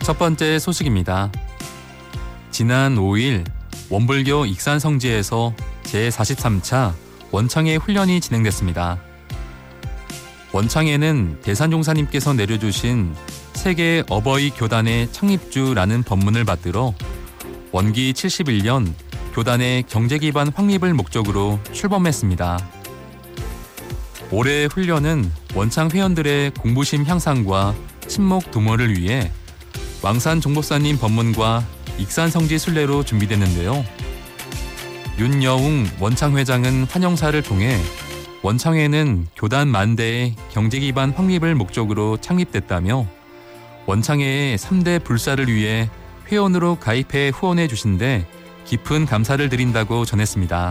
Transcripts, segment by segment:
첫 번째 소식입니다. 지난 5일 원불교 익산성지에서 제43차 원창회 훈련이 진행됐습니다. 원창회는 대산종사님께서 내려주신 세계 어버이 교단의 창립주라는 법문을 받들어 원기 71년 교단의 경제기반 확립을 목적으로 출범했습니다. 올해 훈련은 원창 회원들의 공부심 향상과 친목 도모를 위해 왕산 종법사님 법문과 익산성지 순례로 준비됐는데요. 윤여웅 원창회장은 환영사를 통해 원창회는 교단 만대의 경제기반 확립을 목적으로 창립됐다며 원창회의 3대 불사를 위해 회원으로 가입해 후원해 주신 데 깊은 감사를 드린다고 전했습니다.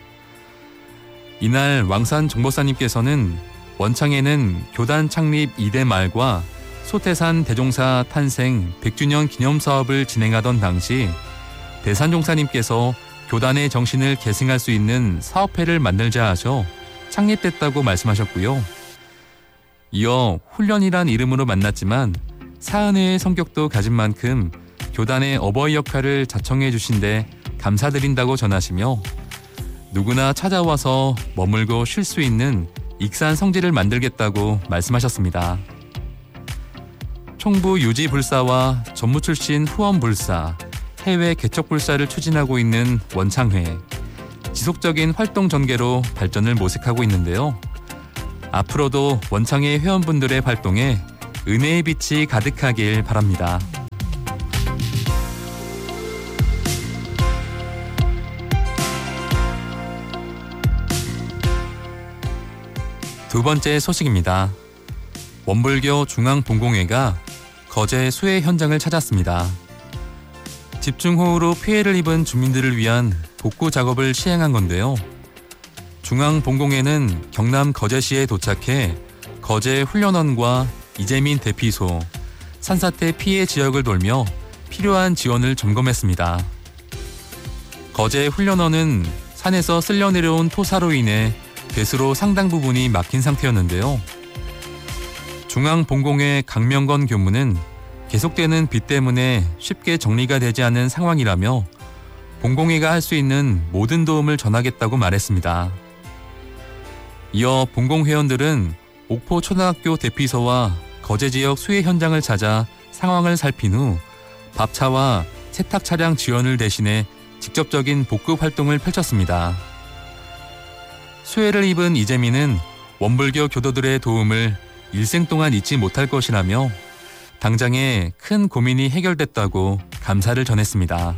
이날 왕산 종법사님께서는 원창회는 교단 창립 2대 말과 소태산 대종사 탄생 100주년 기념사업을 진행하던 당시 대산종사님께서 교단의 정신을 계승할 수 있는 사업회를 만들자 하셔 창립됐다고 말씀하셨고요. 이어 훈련이란 이름으로 만났지만 사은회의 성격도 가진 만큼 교단의 어버이 역할을 자청해 주신 데 감사드린다고 전하시며 누구나 찾아와서 머물고 쉴 수 있는 익산 성지를 만들겠다고 말씀하셨습니다. 총부 유지 불사와 전무 출신 후원 불사, 해외 개척 불사를 추진하고 있는 원창회. 지속적인 활동 전개로 발전을 모색하고 있는데요. 앞으로도 원창회 회원분들의 활동에 은혜의 빛이 가득하길 바랍니다. 두 번째 소식입니다. 원불교 중앙본공회가 거제 수해 현장을 찾았습니다. 집중호우로 피해를 입은 주민들을 위한 복구 작업을 시행한 건데요. 중앙본공회는 경남 거제시에 도착해 거제 훈련원과 이재민 대피소, 산사태 피해 지역을 돌며 필요한 지원을 점검했습니다. 거제 훈련원은 산에서 쓸려 내려온 토사로 인해 배수로 상당 부분이 막힌 상태였는데요. 중앙본공회 강명건 교무는 계속되는 비 때문에 쉽게 정리가 되지 않은 상황이라며 본공회가 할 수 있는 모든 도움을 전하겠다고 말했습니다. 이어 본공회원들은 옥포 초등학교 대피소와 거제 지역 수해 현장을 찾아 상황을 살핀 후 밥차와 세탁 차량 지원을 대신해 직접적인 복구 활동을 펼쳤습니다. 수해를 입은 이재민은 원불교 교도들의 도움을 일생 동안 잊지 못할 것이라며 당장에 큰 고민이 해결됐다고 감사를 전했습니다.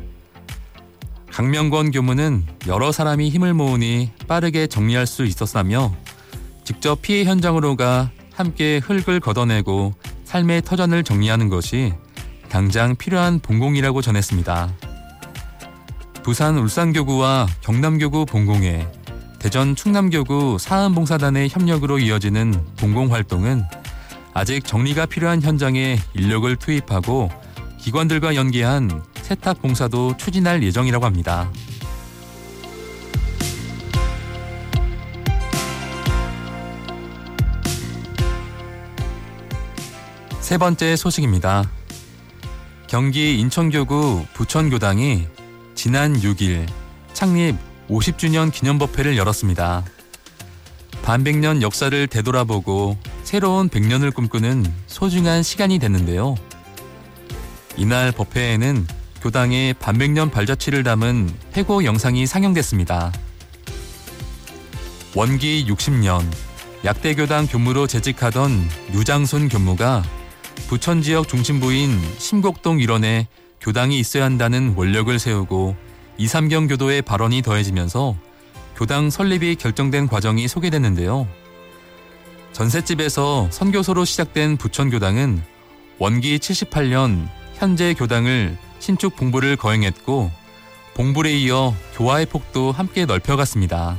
강명권 교무는 여러 사람이 힘을 모으니 빠르게 정리할 수 있었다며 직접 피해 현장으로 가 함께 흙을 걷어내고 삶의 터전을 정리하는 것이 당장 필요한 본공이라고 전했습니다. 부산 울산교구와 경남교구 본공회, 대전 충남교구 사은봉사단의 협력으로 이어지는 본공활동은 아직 정리가 필요한 현장에 인력을 투입하고 기관들과 연계한 세탁 봉사도 추진할 예정이라고 합니다. 세 번째 소식입니다. 경기 인천교구 부천교당이 지난 6일 창립 50주년 기념법회를 열었습니다. 반백년 역사를 되돌아보고 새로운 100년을 꿈꾸는 소중한 시간이 됐는데요. 이날 법회에는 교당의 반백년 발자취를 담은 회고 영상이 상영됐습니다. 원기 60년 약대교당 교무로 재직하던 유장순 교무가 부천 지역 중심부인 심곡동 일원에 교당이 있어야 한다는 원력을 세우고 이삼경 교도의 발언이 더해지면서 교당 설립이 결정된 과정이 소개됐는데요. 전셋집에서 선교소로 시작된 부천교당은 원기 78년 현재 교당을 신축 봉부를 거행했고 봉불에 이어 교화의 폭도 함께 넓혀갔습니다.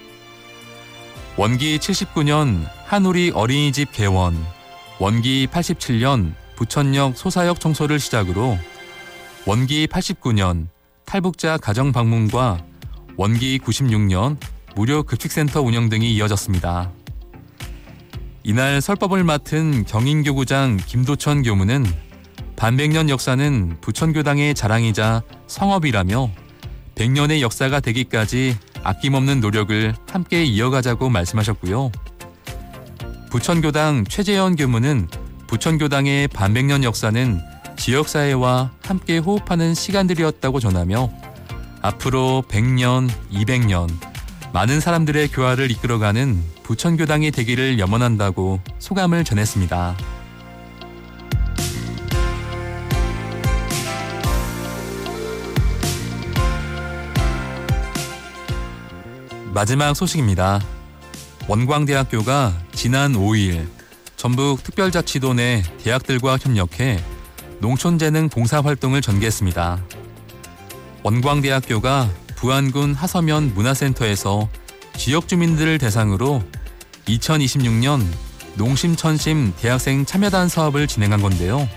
원기 79년 한우리 어린이집 개원, 원기 87년 부천역 소사역 청소를 시작으로 원기 89년 탈북자 가정 방문과 원기 96년 무료 급식센터 운영 등이 이어졌습니다. 이날 설법을 맡은 경인교구장 김도천 교무는 반백년 역사는 부천교당의 자랑이자 성업이라며 100년의 역사가 되기까지 아낌없는 노력을 함께 이어가자고 말씀하셨고요. 부천교당 최재현 교무는 부천교당의 반백년 역사는 지역사회와 함께 호흡하는 시간들이었다고 전하며 앞으로 100년, 200년 많은 사람들의 교화를 이끌어가는 부천교당이 되기를 염원한다고 소감을 전했습니다. 마지막 소식입니다. 원광대학교가 지난 5일 전북특별자치도 내 대학들과 협력해 농촌재능 봉사활동을 전개했습니다. 원광대학교가 부안군 하서면 문화센터에서 지역 주민들을 대상으로 2026년 농심천심 대학생 참여단 사업을 진행한 건데요.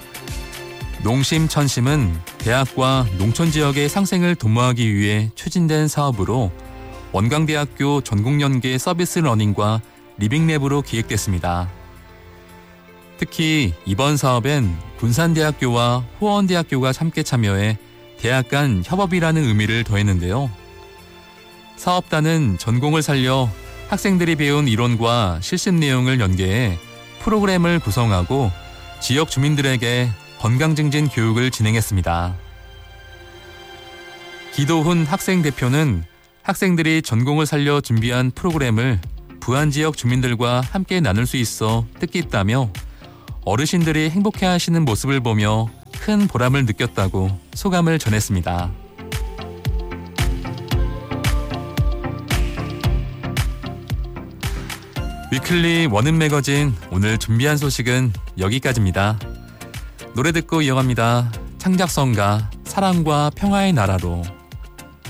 농심천심은 대학과 농촌 지역의 상생을 도모하기 위해 추진된 사업으로 원광대학교 전국연계 서비스 러닝과 리빙랩으로 기획됐습니다. 특히 이번 사업엔 군산대학교와 호원대학교가 함께 참여해 대학 간 협업이라는 의미를 더했는데요. 사업단은 전공을 살려 학생들이 배운 이론과 실습 내용을 연계해 프로그램을 구성하고 지역 주민들에게 건강증진 교육을 진행했습니다. 기도훈 학생대표는 학생들이 전공을 살려 준비한 프로그램을 부안 지역 주민들과 함께 나눌 수 있어 뜻깊다며 어르신들이 행복해하시는 모습을 보며 큰 보람을 느꼈다고 소감을 전했습니다. 위클리 원음 매거진 오늘 준비한 소식은 여기까지입니다. 노래 듣고 이어갑니다. 창작성가 사랑과 평화의 나라로.